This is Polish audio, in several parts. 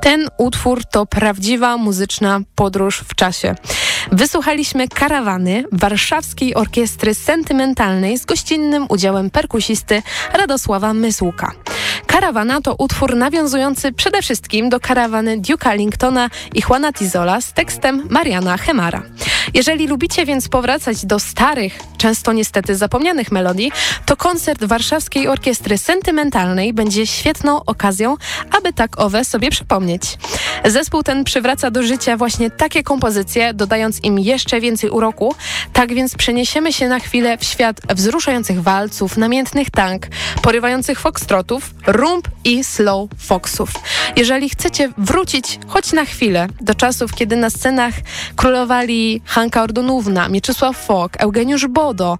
Ten utwór to prawdziwa muzyczna podróż w czasie. Wysłuchaliśmy Karawany Warszawskiej Orkiestry Sentymentalnej z gościnnym udziałem perkusisty Radosława Mysłuka. Karawana to utwór nawiązujący przede wszystkim do karawany Duke'a Ellingtona i Juana Tizola z tekstem Mariana Hemara. Jeżeli lubicie więc powracać do starych, często niestety zapomnianych melodii, to koncert Warszawskiej Orkiestry Sentymentalnej będzie świetną okazją, aby tak owe sobie przypomnieć. Zespół ten przywraca do życia właśnie takie kompozycje, dodając im jeszcze więcej uroku. Tak więc przeniesiemy się na chwilę w świat wzruszających walców, namiętnych tank, porywających foxtrotów, rumb i slow foxów. Jeżeli chcecie wrócić choć na chwilę do czasów, kiedy na scenach królowali Hanka Ordonówna, Mieczysław Fok, Eugeniusz Bodo,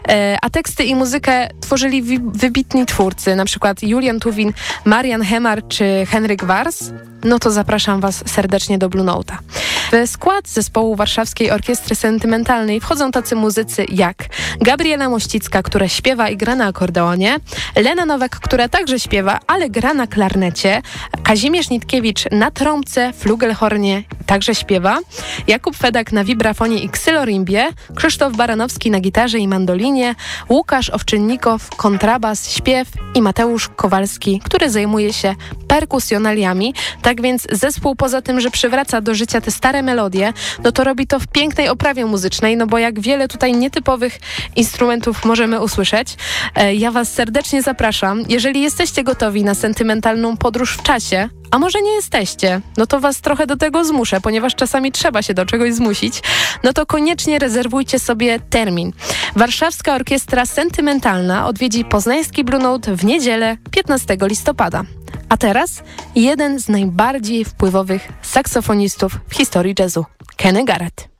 a teksty i muzykę tworzyli wybitni twórcy, na przykład Julian Tuwim, Marian Hemar czy Henryk Wars, no to zapraszam Was serdecznie do Blue Note'a. W skład zespołu Warszawskiej Orkiestry Sentymentalnej wchodzą tacy muzycy jak Gabriela Mościcka, która śpiewa i gra na akordeonie, Lena Nowak, która także śpiewa, ale gra na klarnecie, Kazimierz Nitkiewicz na trąbce, flugelhornie, także śpiewa, Jakub Fedak na wibrafonie i ksylorimbie, Krzysztof Baranowski na gitarze i mandolinie, Łukasz Owczynnikow, kontrabas, śpiew i Mateusz Kowalski, który zajmuje się perkusjonaliami. Tak więc zespół poza tym, że przywraca do życia te stare melodie, no to robi to w pięknej oprawie muzycznej, no bo jak wiele tutaj nietypowych instrumentów możemy usłyszeć. Ja Was serdecznie zapraszam. Jeżeli jesteście gotowi na sentymentalną podróż w czasie, a może nie jesteście, no to Was trochę do tego zmuszę, ponieważ czasami trzeba się do czegoś zmusić, no to koniecznie rezerwujcie sobie termin. Warszawska Orkiestra Sentymentalna odwiedzi poznański Blue Note w niedzielę 15 listopada. A teraz jeden z najbardziej wpływowych saksofonistów w historii jazzu, Kenny Garrett.